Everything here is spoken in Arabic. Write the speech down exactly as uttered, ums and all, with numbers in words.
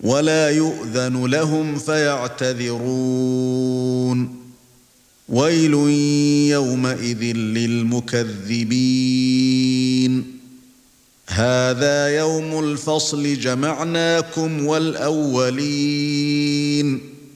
ولا يؤذن لهم فيعتذرون ويل يومئذ للمكذبين هذا يوم الفصل جمعناكم والأولين